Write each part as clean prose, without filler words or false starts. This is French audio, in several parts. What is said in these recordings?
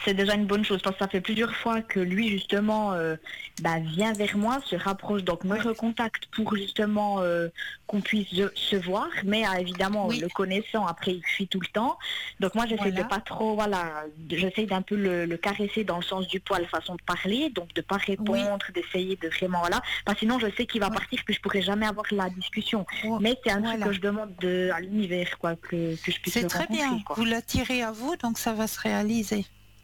c'est déjà une bonne chose, parce que ça fait plusieurs fois que lui, justement, vient vers moi, se rapproche, donc me recontacte pour justement qu'on puisse se voir, mais évidemment, Oui. le connaissant, après, il fuit tout le temps. Donc moi, j'essaie de pas trop, j'essaie d'un peu le caresser dans le sens du poil, façon de parler, donc de pas répondre, d'essayer de vraiment, parce que sinon, je sais qu'il va partir, que je pourrai jamais avoir la discussion. Mais c'est un truc que je demande à l'univers, quoi, que je puisse C'est le très rencontrer, bien. quoi. Vous l'attirez à vous, donc ça va se réaliser.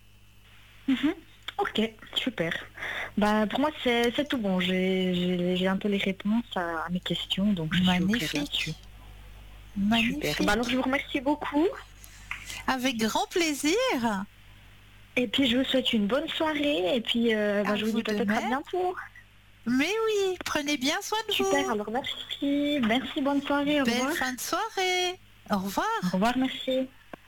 Ok, super. Pour moi, c'est tout bon. J'ai un peu les réponses à mes questions, donc je suis au clair là-dessus. Magnifique. Super. Alors, je vous remercie beaucoup. Avec grand plaisir. Et puis, je vous souhaite une bonne soirée. Et puis, je vous dis peut-être à bientôt. Mais oui, prenez bien soin de vous. Super, alors merci. Merci, bonne soirée. Au revoir. Belle fin de soirée. Au revoir. Au revoir, merci.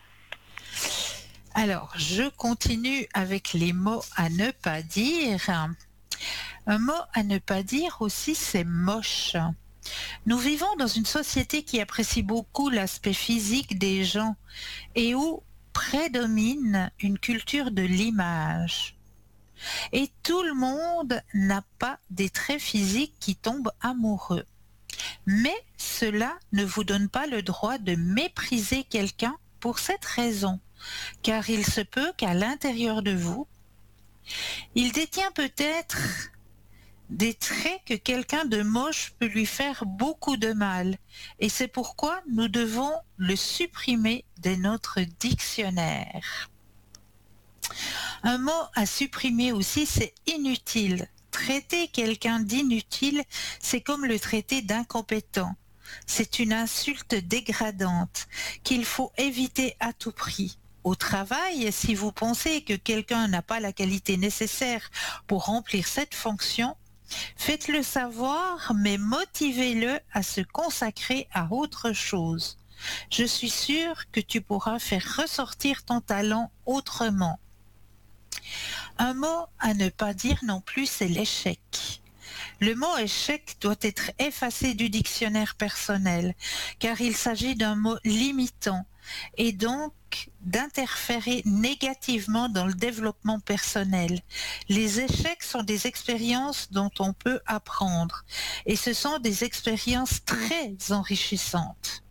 Alors, je continue avec les mots à ne pas dire. Un mot à ne pas dire aussi, c'est moche. Nous vivons dans une société qui apprécie beaucoup l'aspect physique des gens et où prédomine une culture de l'image. Et tout le monde n'a pas des traits physiques qui tombent amoureux. Mais cela ne vous donne pas le droit de mépriser quelqu'un pour cette raison, car il se peut qu'à l'intérieur de vous, il détient peut-être des traits que quelqu'un de moche peut lui faire beaucoup de mal. Et c'est pourquoi nous devons le supprimer de notre dictionnaire. Un mot à supprimer aussi, c'est inutile. Traiter quelqu'un d'inutile, c'est comme le traiter d'incompétent. C'est une insulte dégradante qu'il faut éviter à tout prix. Au travail, si vous pensez que quelqu'un n'a pas la qualité nécessaire pour remplir cette fonction, faites-le savoir, mais motivez-le à se consacrer à autre chose. Je suis sûre que tu pourras faire ressortir ton talent autrement. Un mot à ne pas dire non plus, c'est l'échec. Le mot échec doit être effacé du dictionnaire personnel, car il s'agit d'un mot limitant et donc d'interférer négativement dans le développement personnel. Les échecs sont des expériences dont on peut apprendre, et ce sont des expériences très enrichissantes.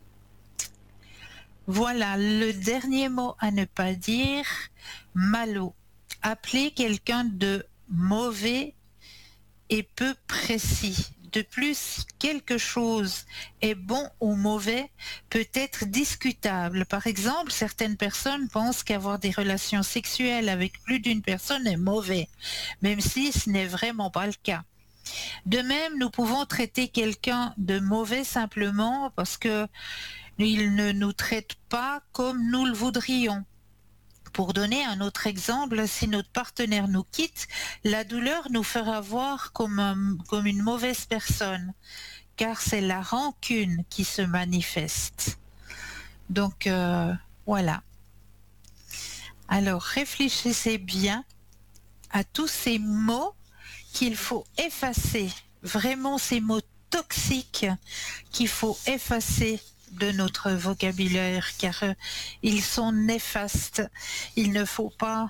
Voilà, le dernier mot à ne pas dire, malaud. Appeler quelqu'un de mauvais et peu précis. De plus, quelque chose est bon ou mauvais peut être discutable. Par exemple, certaines personnes pensent qu'avoir des relations sexuelles avec plus d'une personne est mauvais, même si ce n'est vraiment pas le cas. De même, nous pouvons traiter quelqu'un de mauvais simplement parce que il ne nous traite pas comme nous le voudrions. Pour donner un autre exemple, si notre partenaire nous quitte, la douleur nous fera voir comme une mauvaise personne, car c'est la rancune qui se manifeste. Donc voilà. Alors réfléchissez bien à tous ces mots qu'il faut effacer, vraiment ces mots toxiques qu'il faut effacer de notre vocabulaire, car ils sont néfastes. Il ne faut pas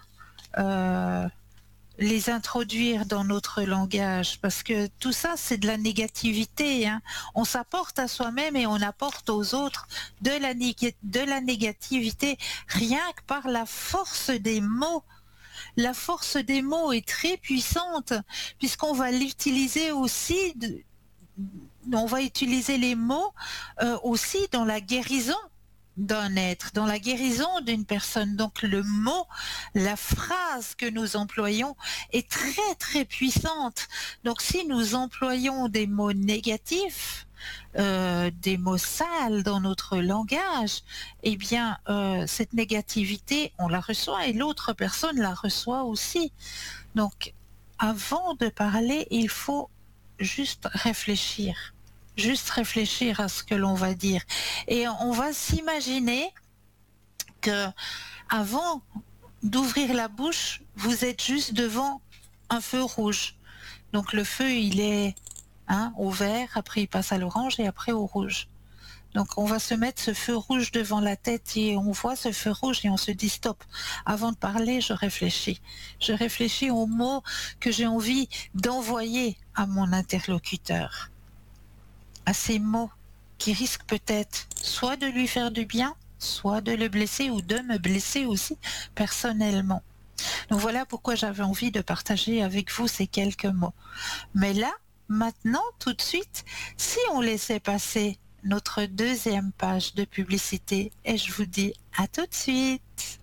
les introduire dans notre langage, parce que tout ça, c'est de la négativité. On s'apporte à soi-même et on apporte aux autres de la négativité, rien que par la force des mots. La force des mots est très puissante, puisqu'on va l'utiliser aussi on va utiliser les mots aussi dans la guérison d'un être, dans la guérison d'une personne. Donc le mot, la phrase que nous employons est très très puissante. Donc si nous employons des mots négatifs, des mots sales dans notre langage, eh bien cette négativité, on la reçoit et l'autre personne la reçoit aussi. Donc avant de parler, il faut juste réfléchir à ce que l'on va dire. Et on va s'imaginer que avant d'ouvrir la bouche, vous êtes juste devant un feu rouge. Donc le feu, il est au vert, après il passe à l'orange et après au rouge. Donc on va se mettre ce feu rouge devant la tête et on voit ce feu rouge et on se dit stop. Avant de parler, je réfléchis. Je réfléchis aux mots que j'ai envie d'envoyer à mon interlocuteur. À ces mots qui risquent peut-être soit de lui faire du bien, soit de le blesser ou de me blesser aussi personnellement. Donc voilà pourquoi j'avais envie de partager avec vous ces quelques mots. Mais là, maintenant, tout de suite, si on laissait passer notre deuxième page de publicité, et je vous dis à tout de suite.